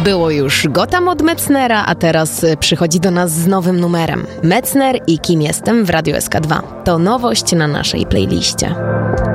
Było już Gotham od Metznera, a teraz przychodzi do nas z nowym numerem. Metzner i Kim jestem w Radio SK2. To nowość na naszej playliście.